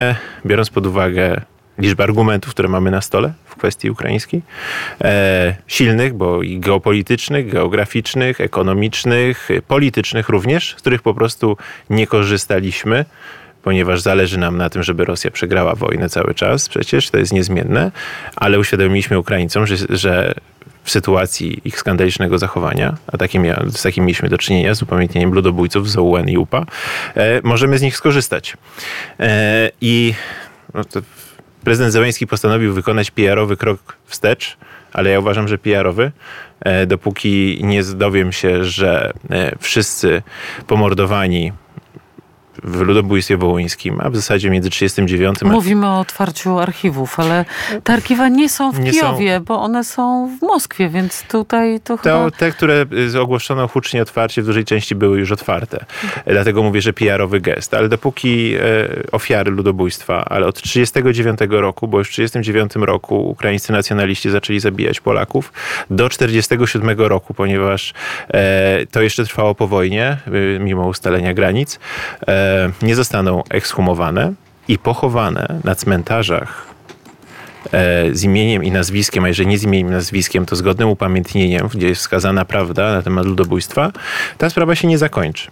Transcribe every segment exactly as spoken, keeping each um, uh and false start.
biorąc pod uwagę liczbę argumentów, które mamy na stole w kwestii ukraińskiej, e, silnych, bo i geopolitycznych, geograficznych, ekonomicznych, politycznych również, z których po prostu nie korzystaliśmy, ponieważ zależy nam na tym, żeby Rosja przegrała wojnę cały czas, przecież to jest niezmienne, ale uświadomiliśmy Ukraińcom, że, że w sytuacji ich skandalicznego zachowania, a takim, z takim mieliśmy do czynienia, z upamiętnieniem ludobójców z O U N i U P A, e, możemy z nich skorzystać. E, I no to prezydent Zełenski postanowił wykonać P R-owy krok wstecz, ale ja uważam, że P R-owy, e, dopóki nie dowiem się, że e, wszyscy pomordowani w ludobójstwie wołyńskim, a w zasadzie między trzydziestym dziewiątym Mówimy o otwarciu archiwów, ale te archiwa nie są w nie Kijowie, są... bo one są w Moskwie, więc tutaj to, to chyba... Te, które ogłoszono hucznie otwarcie, w dużej części były już otwarte. Dlatego mówię, że P R-owy gest. Ale dopóki e, ofiary ludobójstwa, ale od trzydziestego dziewiątego roku, bo już w trzydziestym dziewiątym roku ukraińscy nacjonaliści zaczęli zabijać Polaków, do czterdziestego siódmego roku, ponieważ e, to jeszcze trwało po wojnie, e, mimo ustalenia granic, e, nie zostaną ekshumowane i pochowane na cmentarzach e, z imieniem i nazwiskiem, a jeżeli nie z imieniem i nazwiskiem, to zgodnym upamiętnieniem, gdzie jest wskazana prawda na temat ludobójstwa, ta sprawa się nie zakończy.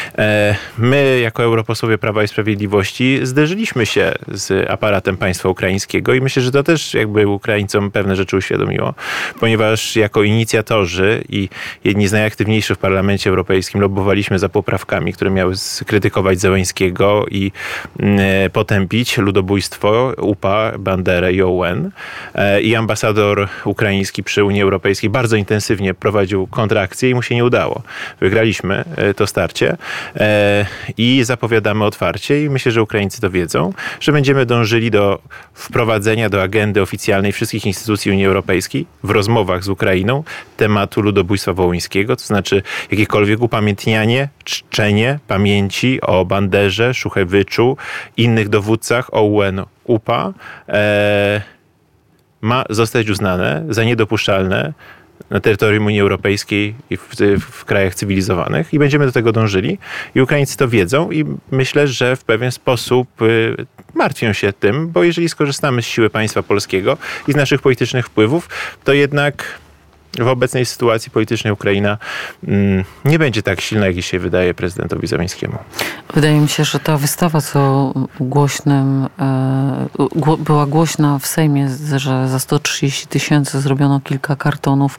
My, jako europosłowie Prawa i Sprawiedliwości, zderzyliśmy się z aparatem państwa ukraińskiego i myślę, że to też jakby Ukraińcom pewne rzeczy uświadomiło, ponieważ jako inicjatorzy i jedni z najaktywniejszych w Parlamencie Europejskim lobbowaliśmy za poprawkami, które miały skrytykować Zełenskiego i potępić ludobójstwo U P A, Banderę i O U N. I ambasador ukraiński przy Unii Europejskiej bardzo intensywnie prowadził kontrakcję i mu się nie udało. Wygraliśmy to starcie. I zapowiadamy otwarcie i myślę, że Ukraińcy to wiedzą, że będziemy dążyli do wprowadzenia do agendy oficjalnej wszystkich instytucji Unii Europejskiej w rozmowach z Ukrainą tematu ludobójstwa wołyńskiego, to znaczy jakiekolwiek upamiętnianie, czczenie pamięci o Banderze, Szuchewyczu, innych dowódcach O U N, U P A e, ma zostać uznane za niedopuszczalne na terytorium Unii Europejskiej i w, w krajach cywilizowanych i będziemy do tego dążyli. I Ukraińcy to wiedzą i myślę, że w pewien sposób y, martwią się tym, bo jeżeli skorzystamy z siły państwa polskiego i z naszych politycznych wpływów, to jednak w obecnej sytuacji politycznej Ukraina mm, nie będzie tak silna, jak się wydaje prezydentowi Zełenskiemu. Wydaje mi się, że ta wystawa, co głośnym, e, gło, była głośna w Sejmie, że za sto trzydzieści tysięcy zrobiono kilka kartonów.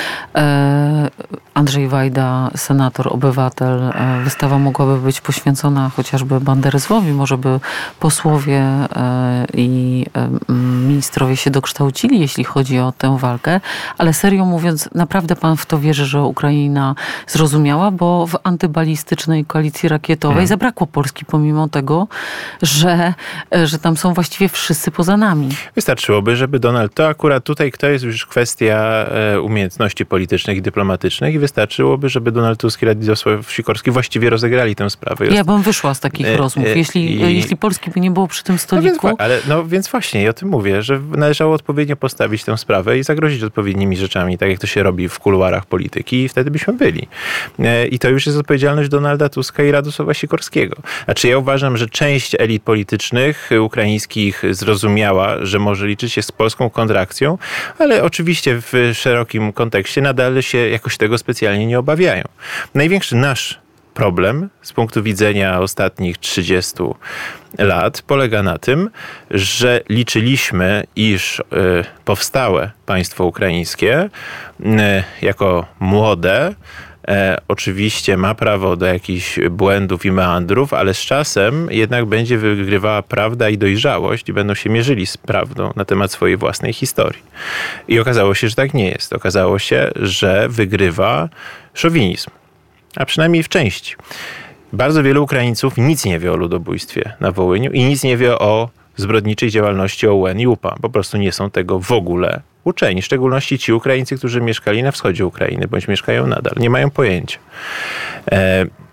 E, Andrzej Wajda, senator, obywatel. E, wystawa mogłaby być poświęcona chociażby banderyzmowi. Może by posłowie e, i e, ministrowie się dokształcili, jeśli chodzi o tę walkę. Ale serio mówiąc, naprawdę pan w to wierzy, że Ukraina zrozumiała, bo w antybalistycznej koalicji rakietowej hmm. zabrakło Polski, pomimo tego, że, że tam są właściwie wszyscy poza nami. Wystarczyłoby, żeby Donald, to akurat tutaj to jest już kwestia umiejętności politycznych i dyplomatycznych i wystarczyłoby, żeby Donald Tusk i Radosław Sikorski właściwie rozegrali tę sprawę. Ja bym wyszła z takich e, rozmów, jeśli, i... jeśli Polski by nie było przy tym stoliku. No więc, ale, no więc właśnie, ja o tym mówię, że należało odpowiednio postawić tę sprawę i zagrozić odpowiednimi rzeczami, tak jak to się robi w kuluarach polityki i wtedy byśmy byli. I to już jest odpowiedzialność Donalda Tuska i Radosława Sikorskiego. Znaczy ja uważam, że część elit politycznych ukraińskich zrozumiała, że może liczyć się z polską kontrakcją, ale oczywiście w szerokim kontekście nadal się jakoś tego specjalnie nie obawiają. Największy nasz problem z punktu widzenia ostatnich trzydziestu lat polega na tym, że liczyliśmy, iż y, powstałe państwo ukraińskie y, jako młode E, oczywiście ma prawo do jakichś błędów i meandrów, ale z czasem jednak będzie wygrywała prawda i dojrzałość i będą się mierzyli z prawdą na temat swojej własnej historii. I okazało się, że tak nie jest. Okazało się, że wygrywa szowinizm. A przynajmniej w części. Bardzo wielu Ukraińców nic nie wie o ludobójstwie na Wołyniu i nic nie wie o zbrodniczej działalności O U N i U P A. Po prostu nie są tego w ogóle uczeni. W szczególności ci Ukraińcy, którzy mieszkali na wschodzie Ukrainy, bądź mieszkają nadal. Nie mają pojęcia. E,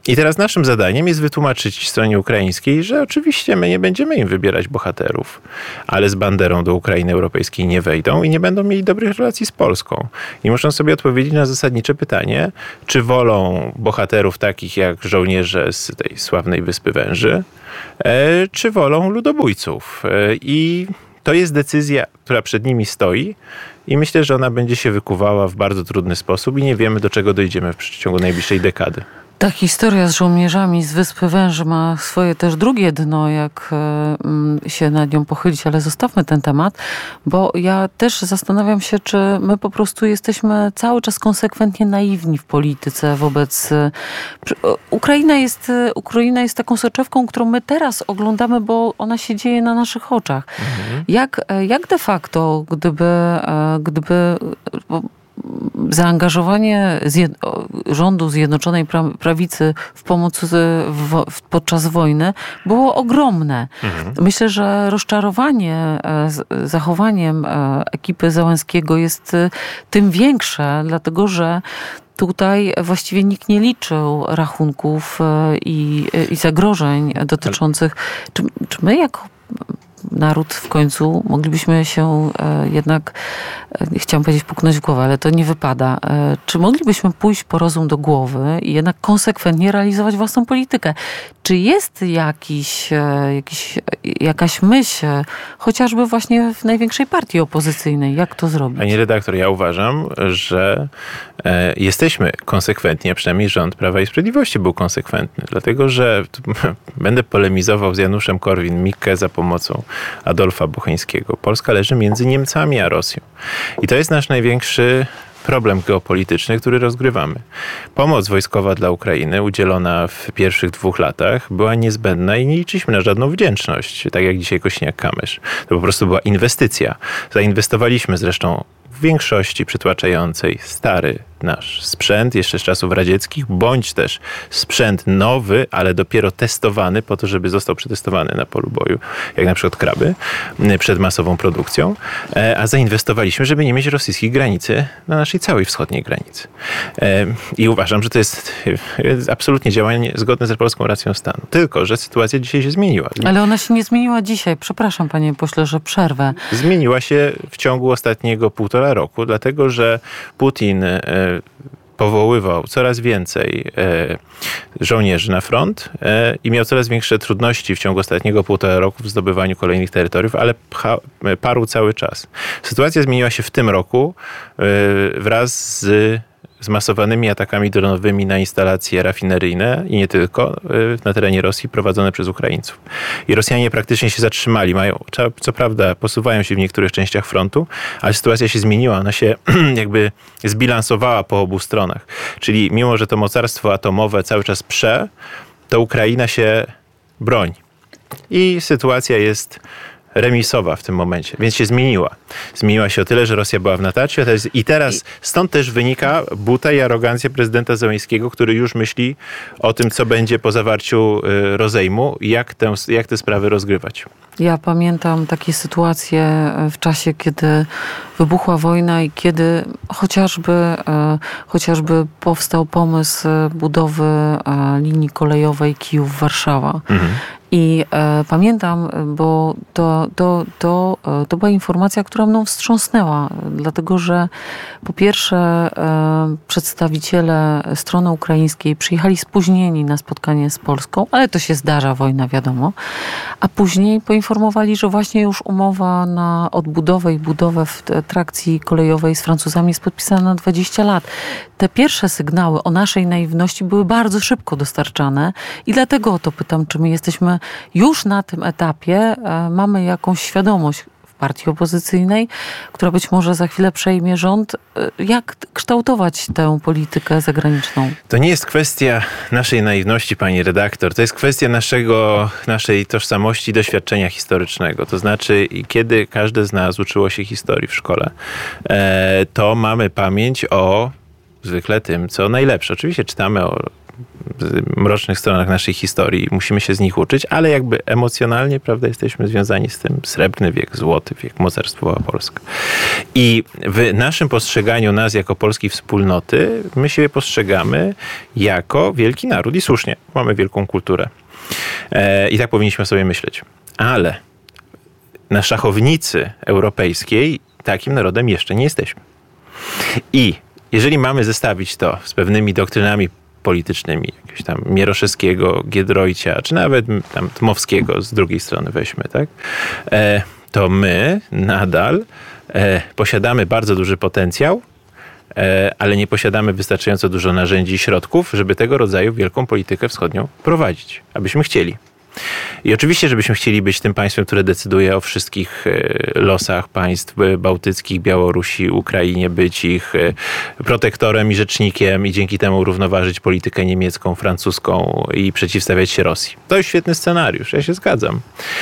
I teraz naszym zadaniem jest wytłumaczyć stronie ukraińskiej, że oczywiście my nie będziemy im wybierać bohaterów, ale z banderą do Ukrainy Europejskiej nie wejdą i nie będą mieli dobrych relacji z Polską. I muszą sobie odpowiedzieć na zasadnicze pytanie, czy wolą bohaterów takich jak żołnierze z tej sławnej Wyspy Węży, czy wolą ludobójców. I to jest decyzja, która przed nimi stoi i myślę, że ona będzie się wykuwała w bardzo trudny sposób i nie wiemy, do czego dojdziemy w przeciągu najbliższej dekady. Ta historia z żołnierzami z Wyspy Węży ma swoje też drugie dno, jak się nad nią pochylić, ale zostawmy ten temat, bo ja też zastanawiam się, czy my po prostu jesteśmy cały czas konsekwentnie naiwni w polityce wobec... Ukraina jest, Ukraina jest taką soczewką, którą my teraz oglądamy, bo ona się dzieje na naszych oczach. Mhm. Jak, jak de facto, gdyby... gdyby zaangażowanie zjed- rządu Zjednoczonej pra- Prawicy w pomoc w, w, podczas wojny było ogromne. Mhm. Myślę, że rozczarowanie z, zachowaniem ekipy Zełenskiego jest tym większe, dlatego że tutaj właściwie nikt nie liczył rachunków i, i zagrożeń dotyczących... Czy, czy my jako naród w końcu moglibyśmy się e, jednak, e, chciałam powiedzieć puknąć w głowę, ale to nie wypada. E, czy moglibyśmy pójść po rozum do głowy i jednak konsekwentnie realizować własną politykę? Czy jest jakiś, e, jakiś, jakaś myśl, chociażby właśnie w największej partii opozycyjnej, jak to zrobić? Pani redaktor, ja uważam, że e, jesteśmy konsekwentni, a przynajmniej rząd Prawa i Sprawiedliwości był konsekwentny, dlatego że będę polemizował z Januszem Korwin-Mikke za pomocą Adolfa Bocheńskiego. Polska leży między Niemcami a Rosją. I to jest nasz największy problem geopolityczny, który rozgrywamy. Pomoc wojskowa dla Ukrainy udzielona w pierwszych dwóch latach była niezbędna i nie liczyliśmy na żadną wdzięczność, tak jak dzisiaj Kośniak-Kamysz. To po prostu była inwestycja. Zainwestowaliśmy zresztą w większości przytłaczającej stary nasz sprzęt, jeszcze z czasów radzieckich, bądź też sprzęt nowy, ale dopiero testowany po to, żeby został przetestowany na polu boju, jak na przykład kraby, przed masową produkcją, a zainwestowaliśmy, żeby nie mieć rosyjskiej granicy na naszej całej wschodniej granicy. I uważam, że to jest absolutnie działanie zgodne z polską racją stanu. Tylko, że sytuacja dzisiaj się zmieniła. Ale ona się nie zmieniła dzisiaj. Przepraszam, panie pośle, że przerwę. Zmieniła się w ciągu ostatniego półtora roku, dlatego, że Putin powoływał coraz więcej żołnierzy na front i miał coraz większe trudności w ciągu ostatniego półtora roku w zdobywaniu kolejnych terytoriów, ale pcha, parł cały czas. Sytuacja zmieniła się w tym roku wraz z zmasowanymi atakami dronowymi na instalacje rafineryjne i nie tylko na terenie Rosji prowadzone przez Ukraińców. I Rosjanie praktycznie się zatrzymali. Mają, co prawda posuwają się w niektórych częściach frontu, ale sytuacja się zmieniła. Ona się jakby zbilansowała po obu stronach. Czyli mimo, że to mocarstwo atomowe cały czas prze, to Ukraina się broni. I sytuacja jest remisowa w tym momencie, więc się zmieniła. Zmieniła się o tyle, że Rosja była w natarciu i teraz stąd też wynika buta i arogancja prezydenta Zełenskiego, który już myśli o tym, co będzie po zawarciu rozejmu i jak, tę, jak te sprawy rozgrywać. Ja pamiętam takie sytuacje w czasie, kiedy wybuchła wojna i kiedy chociażby, chociażby powstał pomysł budowy linii kolejowej Kijów-Warszawa. Mhm. I e, pamiętam, bo to, to, to, to była informacja, która mną wstrząsnęła, dlatego że po pierwsze e, przedstawiciele strony ukraińskiej przyjechali spóźnieni na spotkanie z Polską, ale to się zdarza, wojna wiadomo, a później poinformowali, że właśnie już umowa na odbudowę i budowę w trakcji kolejowej z Francuzami jest podpisana na dwadzieścia lat. Te pierwsze sygnały o naszej naiwności były bardzo szybko dostarczane i dlatego o to pytam, czy my jesteśmy już na tym etapie, e, mamy jakąś świadomość w partii opozycyjnej, która być może za chwilę przejmie rząd, e, jak kształtować tę politykę zagraniczną? To nie jest kwestia naszej naiwności, pani redaktor, to jest kwestia naszego, naszej tożsamości i doświadczenia historycznego. To znaczy, kiedy każde z nas uczyło się historii w szkole, e, to mamy pamięć o zwykle tym, co najlepsze. Oczywiście czytamy o mrocznych stronach naszej historii. Musimy się z nich uczyć, ale jakby emocjonalnie, prawda, jesteśmy związani z tym. Srebrny wiek, złoty wiek, mocarstwowa Polska. I w naszym postrzeganiu nas jako polskiej wspólnoty, my siebie postrzegamy jako wielki naród i słusznie. Mamy wielką kulturę. I tak powinniśmy sobie myśleć. Ale na szachownicy europejskiej takim narodem jeszcze nie jesteśmy. I jeżeli mamy zestawić to z pewnymi doktrynami politycznymi, jakiegoś tam Mieroszewskiego, Giedroycia, czy nawet tam Dmowskiego z drugiej strony weźmy, tak? E, to my nadal e, posiadamy bardzo duży potencjał, e, ale nie posiadamy wystarczająco dużo narzędzi i środków, żeby tego rodzaju wielką politykę wschodnią prowadzić, abyśmy chcieli. I oczywiście, żebyśmy chcieli być tym państwem, które decyduje o wszystkich losach państw bałtyckich, Białorusi, Ukrainie, być ich protektorem i rzecznikiem i dzięki temu równoważyć politykę niemiecką, francuską i przeciwstawiać się Rosji. To jest świetny scenariusz, ja się zgadzam.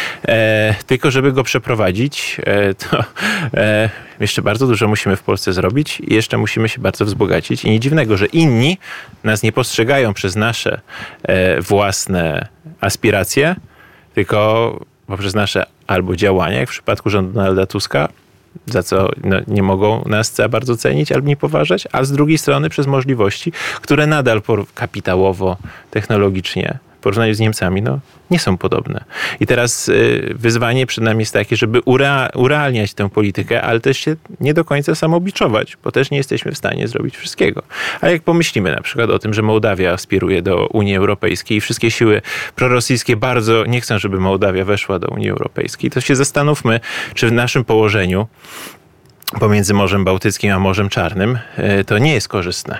E, tylko żeby go przeprowadzić, e, to e, jeszcze bardzo dużo musimy w Polsce zrobić i jeszcze musimy się bardzo wzbogacić. I nie dziwnego, że inni nas nie postrzegają przez nasze e, własne aspiracje, tylko poprzez nasze albo działania, jak w przypadku rządu Donalda Tuska, za co no, nie mogą nas za bardzo cenić albo nie poważać, a z drugiej strony przez możliwości, które nadal kapitałowo, technologicznie w porównaniu z Niemcami, no, nie są podobne. I teraz y, wyzwanie przed nami jest takie, żeby urea- urealniać tę politykę, ale też się nie do końca samobiczować, bo też nie jesteśmy w stanie zrobić wszystkiego. Ale jak pomyślimy na przykład o tym, że Mołdawia aspiruje do Unii Europejskiej i wszystkie siły prorosyjskie bardzo nie chcą, żeby Mołdawia weszła do Unii Europejskiej, to się zastanówmy, czy w naszym położeniu pomiędzy Morzem Bałtyckim a Morzem Czarnym, to nie jest korzystne.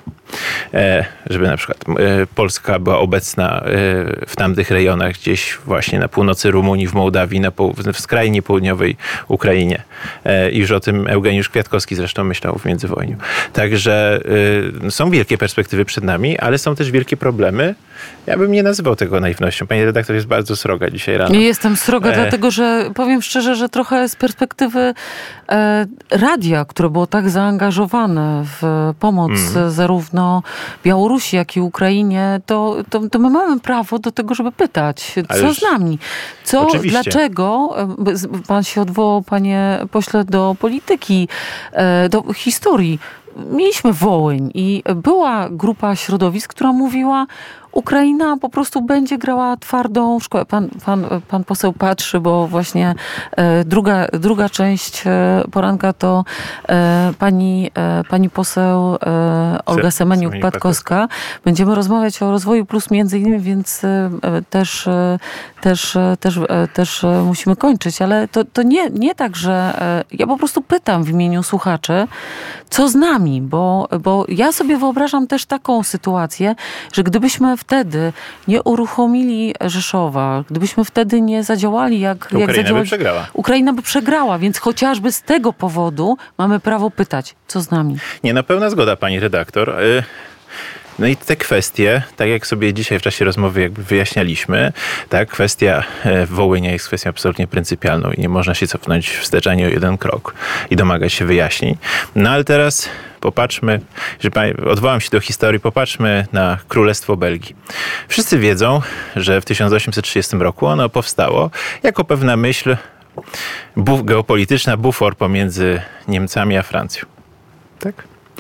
Żeby na przykład Polska była obecna w tamtych rejonach, gdzieś właśnie na północy Rumunii, w Mołdawii, na poł- w skrajnie południowej Ukrainie. I już o tym Eugeniusz Kwiatkowski zresztą myślał w międzywojniu. Także są wielkie perspektywy przed nami, ale są też wielkie problemy. Ja bym nie nazywał tego naiwnością. Pani redaktor jest bardzo sroga dzisiaj rano. Nie jestem sroga, e... dlatego że powiem szczerze, że trochę z perspektywy e, radia, które było tak zaangażowane w pomoc mm. zarówno Białorusi, jak i Ukrainie, to, to, to my mamy prawo do tego, żeby pytać, co Ależ... z nami? Co, Oczywiście. dlaczego? Pan się odwołał, panie pośle, do polityki, e, do historii. Mieliśmy Wołyń i była grupa środowisk, która mówiła, Ukraina po prostu będzie grała twardą szkołę. Pan, pan, pan poseł patrzy, bo właśnie e, druga, druga część e, poranka to e, pani, e, pani poseł e, Olga Semeniuk-Patkowska. Będziemy rozmawiać o rozwoju plus między innymi, więc e, też, e, też, e, też, e, też e, musimy kończyć. Ale to, to nie, nie tak, że e, ja po prostu pytam w imieniu słuchaczy, co z nami, bo, bo ja sobie wyobrażam też taką sytuację, że gdybyśmy wtedy nie uruchomili Rzeszowa, gdybyśmy wtedy nie zadziałali jak, Ukraina jak zadziałali... by przegrała. Ukraina by przegrała, więc chociażby z tego powodu mamy prawo pytać, co z nami. Nie, no pełna zgoda, pani redaktor. No i te kwestie, tak jak sobie dzisiaj w czasie rozmowy jakby wyjaśnialiśmy, tak, kwestia Wołynia jest kwestią absolutnie pryncypialną i nie można się cofnąć wstecz ani o jeden krok i domagać się wyjaśnień. No ale teraz popatrzmy, że odwołam się do historii, popatrzmy na Królestwo Belgii. Wszyscy wiedzą, że w tysiąc osiemset trzydziestym roku ono powstało jako pewna myśl buf, geopolityczna, bufor pomiędzy Niemcami a Francją. Tak?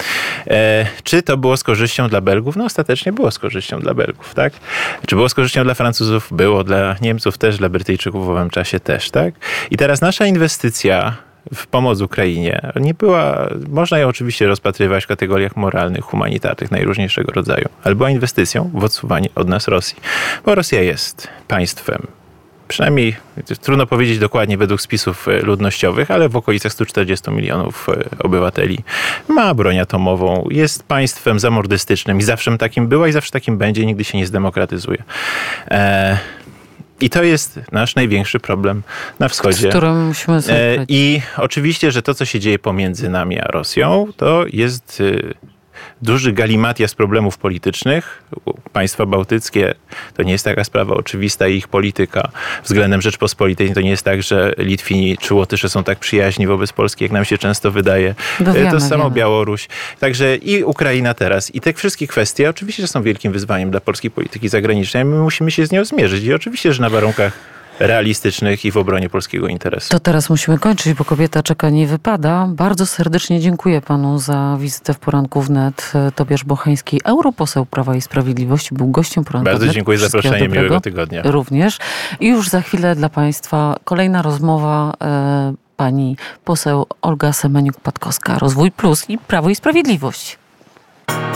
E, czy to było z korzyścią dla Belgów? No ostatecznie było z korzyścią dla Belgów, tak? Czy było z korzyścią dla Francuzów? Było, dla Niemców też, dla Brytyjczyków w owym czasie też, tak? I teraz nasza inwestycja w pomoc Ukrainie nie była, można ją oczywiście rozpatrywać w kategoriach moralnych, humanitarnych, najróżniejszego rodzaju, ale była inwestycją w odsuwanie od nas Rosji. Bo Rosja jest państwem, przynajmniej trudno powiedzieć dokładnie według spisów ludnościowych, ale w okolicach stu czterdziestu milionów obywateli. Ma broń atomową, jest państwem zamordystycznym i zawsze takim była i zawsze takim będzie, nigdy się nie zdemokratyzuje. E- I to jest nasz największy problem na wschodzie. Z którym musimy sobie I oczywiście, że to, co się dzieje pomiędzy nami a Rosją, to jest duży galimatias problemów politycznych. Państwa bałtyckie to nie jest taka sprawa oczywista i ich polityka względem Rzeczpospolitej to nie jest tak, że Litwini czy Łotysze są tak przyjaźni wobec Polski, jak nam się często wydaje. No wiemy, to samo wiemy. Białoruś. Także i Ukraina teraz. I te wszystkie kwestie oczywiście są wielkim wyzwaniem dla polskiej polityki zagranicznej. My musimy się z nią zmierzyć. I oczywiście, że na warunkach realistycznych i w obronie polskiego interesu. To teraz musimy kończyć, bo kobieta czeka, nie wypada. Bardzo serdecznie dziękuję panu za wizytę w Poranku Wnet. Tobiasz Bocheński, europoseł Prawa i Sprawiedliwości, był gościem Poranku Bardzo Wnet. dziękuję za zaproszenie, dobrego. miłego tygodnia. Również. I już za chwilę dla państwa kolejna rozmowa e, pani poseł Olga Semeniuk-Patkowska. Rozwój Plus i Prawo i Sprawiedliwość.